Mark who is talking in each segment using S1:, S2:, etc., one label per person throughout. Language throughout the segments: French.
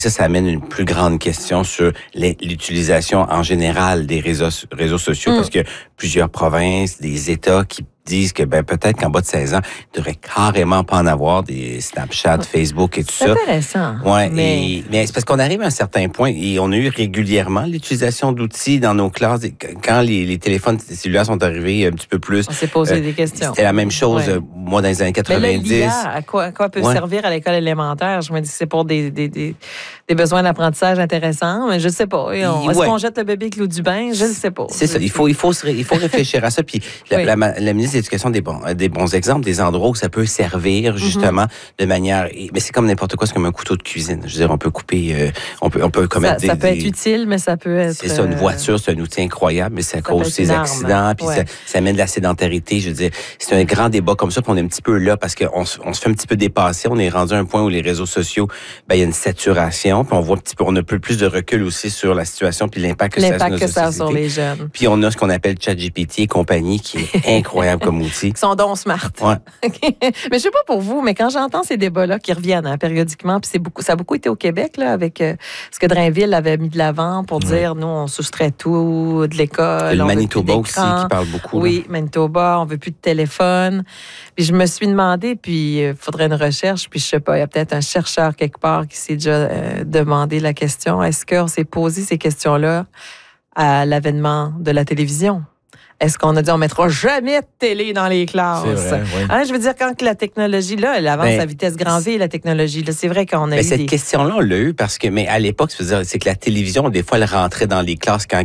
S1: Ça amène une plus grande question sur l'utilisation en général des réseaux sociaux, parce que plusieurs provinces, des États qui disent que peut-être qu'en bas de 16 ans, ils devraient carrément pas en avoir des Snapchat, Facebook et tout ça.
S2: C'est intéressant.
S1: Ouais, mais c'est parce qu'on arrive à un certain point et on a eu régulièrement l'utilisation d'outils dans nos classes. Quand les téléphones cellulaires sont arrivés un petit peu plus.
S2: On s'est posé des questions.
S1: C'était la même chose, moi, dans les années 90.
S2: Mais là, l'IA, à quoi peut servir à l'école élémentaire? Je me dis que c'est pour des besoins d'apprentissage intéressants, mais je ne sais pas. Est-ce qu'on jette le bébé avec l'eau du bain? Je ne sais pas.
S1: C'est ça. Il faut réfléchir à ça. Puis la ministre de l'Éducation des bons exemples, des endroits où ça peut servir justement de manière. Mais c'est comme n'importe quoi, c'est comme un couteau de cuisine. Je veux dire, on peut couper, on peut commettre
S2: ça peut être utile, mais ça peut être.
S1: C'est ça, une voiture, c'est un outil incroyable, mais ça cause des accidents, puis ça amène de la sédentarité. Je veux dire, c'est un grand débat comme ça, puis on est un petit peu là parce qu'on se fait un petit peu dépasser. On est rendu à un point où les réseaux sociaux, il y a une saturation, puis on voit on a un peu plus de recul aussi sur la situation, puis l'impact que ça a
S2: sur les jeunes.
S1: Puis on a ce qu'on appelle ChatGPT et compagnie, qui est incroyable comme outil.
S2: Ils sont donc smart.
S1: Ouais.
S2: Mais je sais pas pour vous, mais quand j'entends ces débats-là qui reviennent périodiquement, puis ça a beaucoup été au Québec, là, avec ce que Drainville avait mis de l'avant pour dire, nous, on soustrait tout de l'école.
S1: Le Manitoba aussi, qui parle beaucoup.
S2: Oui, Manitoba, on veut plus de téléphone. Puis je me suis demandé, puis il faudrait une recherche, puis je sais pas, il y a peut-être un chercheur quelque part qui s'est déjà demandé la question, est-ce qu'on s'est posé ces questions-là à l'avènement de la télévision? Est-ce qu'on a dit on mettra jamais de télé dans les classes?
S3: C'est vrai, oui.
S2: Je veux dire, quand la technologie, là, elle avance à vitesse grand V, la technologie, là, c'est vrai qu'on a eu
S1: cette question-là, on l'a eu parce que, mais à l'époque, c'est que la télévision, des fois, elle rentrait dans les classes quand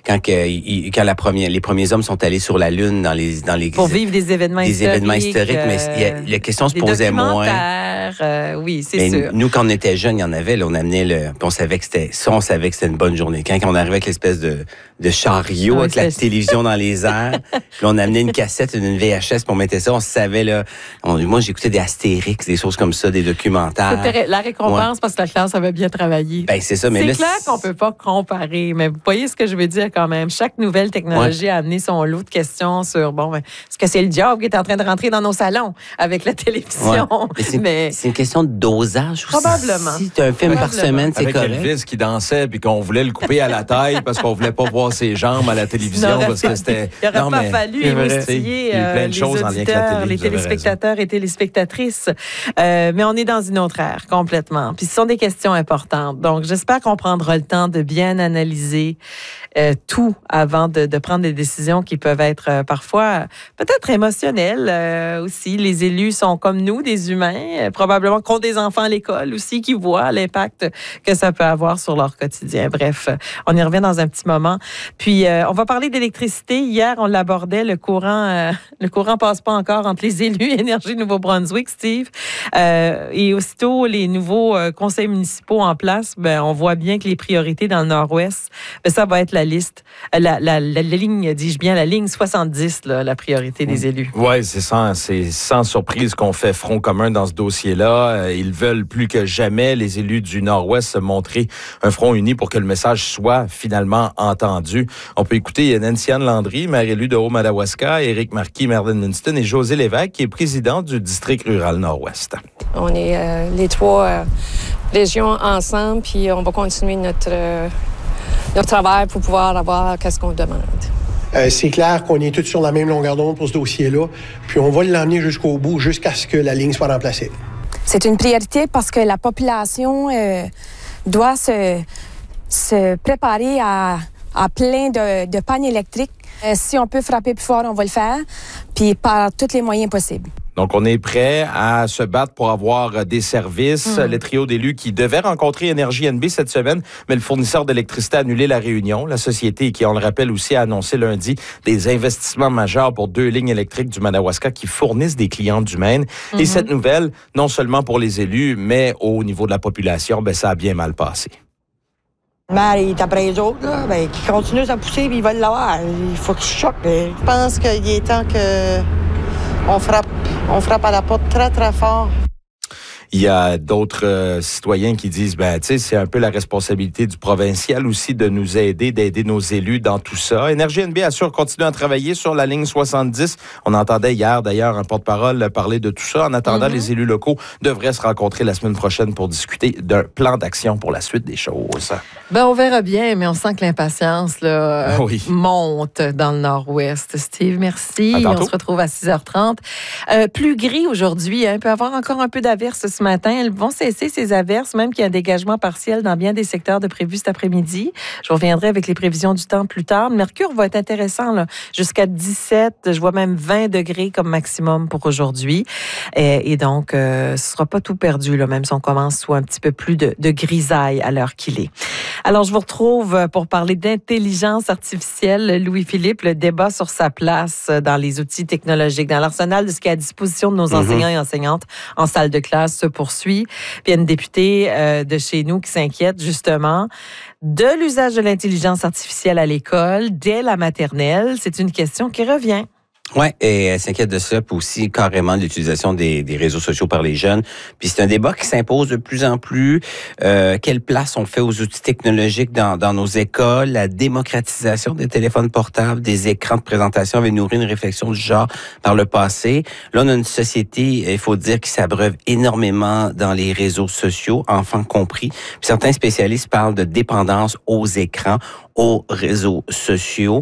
S1: les premiers hommes sont allés sur la Lune dans les
S2: pour vivre des événements
S1: historiques, mais la question se posait moins.
S2: Oui, c'est sûr.
S1: Nous, quand on était jeunes, il y en avait, là, on amenait on savait que c'était une bonne journée. Quand on arrivait avec l'espèce de chariot avec la télévision dans les airs, puis on amenait une cassette, une VHS, puis on mettait ça, on savait, là. Moi, j'écoutais des Astérix, des choses comme ça, des documentaires.
S2: C'était la récompense parce que la classe avait bien travaillé.
S1: C'est ça, mais
S2: c'est clair qu'on peut pas comparer, mais vous voyez ce que je veux dire quand même. Chaque nouvelle technologie a amené son lot de questions sur, est-ce que c'est le diable qui est en train de rentrer dans nos salons avec la télévision?
S1: Mais c'est une question de dosage aussi.
S2: Probablement.
S1: Si tu as un film par semaine, c'est correct.
S3: Avec Elvis qui dansait, puis qu'on voulait le couper à la taille parce qu'on voulait pas voir ses jambes à la télévision, parce que c'était...
S2: Il n'aurait pas fallu émoustiller les auditeurs, les téléspectateurs et téléspectatrices. Mais on est dans une autre ère, complètement. Puis ce sont des questions importantes. Donc, j'espère qu'on prendra le temps de bien analyser tout avant de prendre des décisions qui peuvent être parfois peut-être émotionnelles aussi. Les élus sont comme nous, des humains, probablement qui ont des enfants à l'école aussi, qui voient l'impact que ça peut avoir sur leur quotidien. Bref, on y revient dans un petit moment. Puis, on va parler d'électricité. Hier, on l'abordait, le courant passe pas encore entre les élus Énergie Nouveau-Brunswick, Steve. Et aussitôt, les nouveaux conseils municipaux en place, on voit bien que les priorités dans le Nord-Ouest, ça va être la liste, la ligne, dis-je bien, la ligne 70, là, la priorité des élus.
S3: Oui, c'est sans surprise qu'on fait front commun dans ce dossier-là. Ils veulent plus que jamais, les élus du Nord-Ouest, se montrer un front uni pour que le message soit finalement entendu. On peut écouter Nancy-Anne Landry, maire élue de Haut-Madawaska, Éric Marquis, maire d'Edmundston, et José Lévesque, qui est président du district rural Nord-Ouest.
S4: On est les trois régions ensemble, puis on va continuer notre travail pour pouvoir avoir ce qu'on demande.
S5: C'est clair qu'on est tous sur la même longueur d'onde pour ce dossier-là, puis on va l'emmener jusqu'au bout, jusqu'à ce que la ligne soit remplacée.
S6: C'est une priorité parce que la population doit se préparer à plein de pannes électriques. Si on peut frapper plus fort, on va le faire, puis par tous les moyens possibles.
S3: Donc, on est prêt à se battre pour avoir des services. Le trio d'élus qui devait rencontrer Énergie NB cette semaine, mais le fournisseur d'électricité a annulé la réunion. La société, qui, on le rappelle aussi, a annoncé lundi des investissements majeurs pour 2 lignes électriques du Madawaska qui fournissent des clients du Maine. Et cette nouvelle, non seulement pour les élus, mais au niveau de la population, ça a bien mal passé.
S7: Le maire est après les autres, là, qui continuent à pousser, puis ils veulent l'avoir. Il faut qu'ils se choquent. Je pense qu'il est temps qu'on frappe à la porte très, très fort.
S3: Il y a d'autres citoyens qui disent, tu sais, c'est un peu la responsabilité du provincial aussi de nous aider, d'aider nos élus dans tout ça. Énergie NB assure continuer à travailler sur la ligne 70. On entendait hier, d'ailleurs, un porte-parole parler de tout ça. En attendant, les élus locaux devraient se rencontrer la semaine prochaine pour discuter d'un plan d'action pour la suite des choses.
S2: On verra bien, mais on sent que l'impatience monte dans le nord-ouest. Steve, merci. On se retrouve à 6h30. Plus gris aujourd'hui. Il peut y avoir encore un peu d'averses ce matin. Elles vont cesser ces averses, même qu'il y a un dégagement partiel dans bien des secteurs de prévu cet après-midi. Je reviendrai avec les prévisions du temps plus tard. Le mercure va être intéressant, là, jusqu'à 17, je vois même 20 degrés comme maximum pour aujourd'hui. Et donc, ce ne sera pas tout perdu, là, même si on commence sous un petit peu plus de grisaille à l'heure qu'il est. Alors, je vous retrouve pour parler d'intelligence artificielle. Louis-Philippe, le débat sur sa place dans les outils technologiques, dans l'arsenal de ce qui est à disposition de nos enseignants et enseignantes en salle de classe se poursuit. Puis il y a une députée de chez nous qui s'inquiète justement de l'usage de l'intelligence artificielle à l'école dès la maternelle. C'est une question qui revient.
S1: Oui, et elle s'inquiète de ça, puis aussi carrément de l'utilisation des réseaux sociaux par les jeunes. Puis c'est un débat qui s'impose de plus en plus. Quelle place on fait aux outils technologiques dans nos écoles? La démocratisation des téléphones portables, des écrans de présentation avait nourri une réflexion du genre par le passé. Là, on a une société, il faut dire, qui s'abreuve énormément dans les réseaux sociaux, enfants compris. Puis certains spécialistes parlent de dépendance aux écrans, aux réseaux sociaux.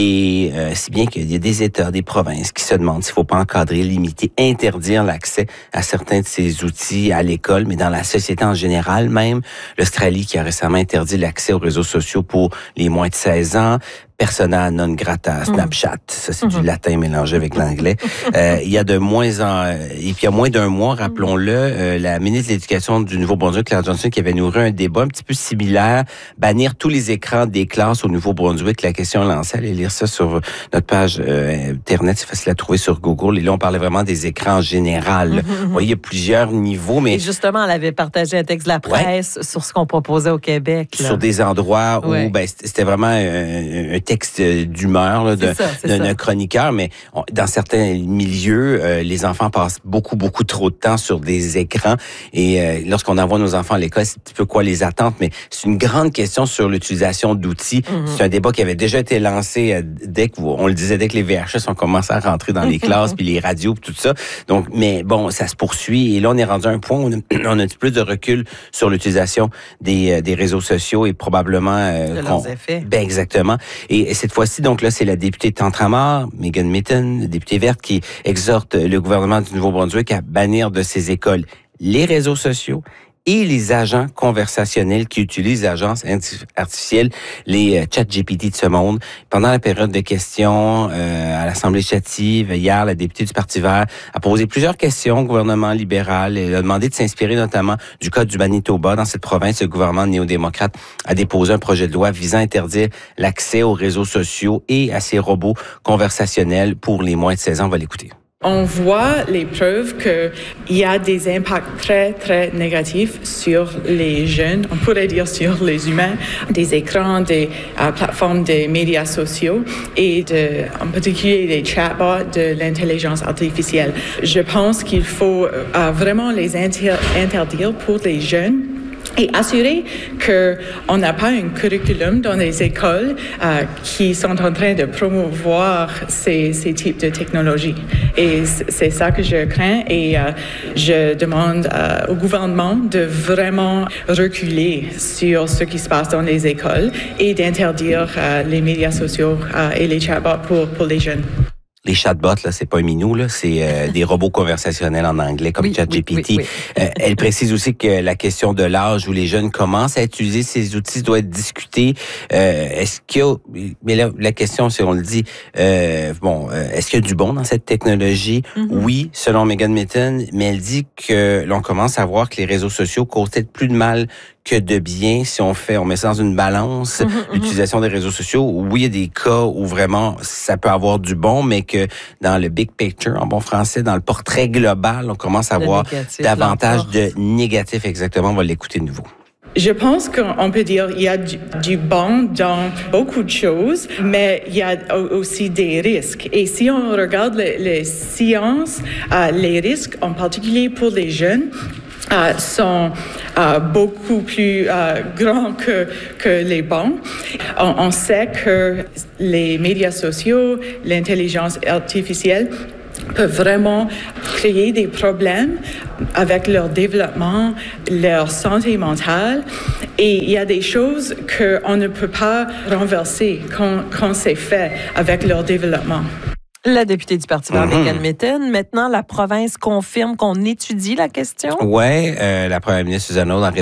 S1: Et si bien qu'il y a des États, des provinces qui se demandent s'il ne faut pas encadrer, limiter, interdire l'accès à certains de ces outils à l'école, mais dans la société en général même. L'Australie qui a récemment interdit l'accès aux réseaux sociaux pour les moins de 16 ans. Persona non grata, Snapchat. Ça, c'est du latin mélangé avec l'anglais. Il y a et puis il y a moins d'un mois, rappelons-le, la ministre de l'Éducation du Nouveau-Brunswick, Claire Johnson, qui avait nourri un débat un petit peu similaire, bannir tous les écrans des classes au Nouveau-Brunswick. La question lancée, allez lire ça sur notre page Internet, c'est facile à trouver sur Google. Et là, on parlait vraiment des écrans en général. Vous voyez, il y a plusieurs niveaux, mais...
S2: Et justement, elle avait partagé un texte de la presse sur ce qu'on proposait au Québec. Là.
S1: Sur des endroits où c'était vraiment un texte d'humeur là, d'un chroniqueur, mais dans certains milieux, les enfants passent beaucoup trop de temps sur des écrans et lorsqu'on envoie nos enfants à l'école, c'est un petit peu quoi les attentes, mais c'est une grande question sur l'utilisation d'outils. C'est un débat qui avait déjà été lancé dès que les VHS ont commencé à rentrer dans les classes, puis les radios, puis tout ça. Donc, mais bon, ça se poursuit et là, on est rendu à un point où on a un petit peu de recul sur l'utilisation des réseaux sociaux et probablement...
S2: de leurs effets.
S1: Ben exactement. Et cette fois-ci, donc là, c'est la députée de Tantramar, Megan Mitton, députée verte, qui exhorte le gouvernement du Nouveau-Brunswick à bannir de ses écoles les réseaux sociaux et les agents conversationnels qui utilisent l'agence artificielle, les ChatGPT de ce monde. Pendant la période de questions à l'Assemblée législative, hier, la députée du Parti vert a posé plusieurs questions au gouvernement libéral. Elle a demandé de s'inspirer notamment du cas du Manitoba. Dans cette province, le gouvernement néo-démocrate a déposé un projet de loi visant à interdire l'accès aux réseaux sociaux et à ces robots conversationnels pour les moins de 16 ans. On va l'écouter.
S8: On voit les preuves qu'il y a des impacts très, très négatifs sur les jeunes, on pourrait dire sur les humains, des écrans, des plateformes des médias sociaux et en particulier des chatbots de l'intelligence artificielle. Je pense qu'il faut vraiment les interdire pour les jeunes et assurer qu'on n'a pas un curriculum dans les écoles qui sont en train de promouvoir ces types de technologies. Et c'est ça que je crains et je demande au gouvernement de vraiment reculer sur ce qui se passe dans les écoles et d'interdire les médias sociaux et les chatbots pour les jeunes.
S1: Les chatbots, là, c'est pas un minou, là, c'est des robots conversationnels en anglais comme ChatGPT. Oui. Elle précise aussi que la question de l'âge où les jeunes commencent à utiliser ces outils doit être discutée. Est-ce qu'il y a, mais là, la question, c'est on le dit, est-ce qu'il y a du bon dans cette technologie? Oui, selon Megan Mitton, mais elle dit que l'on commence à voir que les réseaux sociaux causent peut-être plus de mal que de bien si on met ça dans une balance, l'utilisation des réseaux sociaux. Oui, il y a des cas où vraiment ça peut avoir du bon, mais que dans le big picture, en bon français, dans le portrait global, on commence à voir davantage de négatifs. Exactement, on va l'écouter de nouveau.
S8: Je pense qu'on peut dire qu'il y a du bon dans beaucoup de choses, mais il y a aussi des risques. Et si on regarde les sciences, les risques, en particulier pour les jeunes, sont beaucoup plus grands que les bons. On sait que les médias sociaux, l'intelligence artificielle peuvent vraiment créer des problèmes avec leur développement, leur santé mentale. Et il y a des choses qu'on ne peut pas renverser quand c'est fait avec leur développement.
S2: La députée du Parti vert, Megan Mitton. Maintenant, la province confirme qu'on étudie la question.
S1: Oui, la première ministre Susan Hall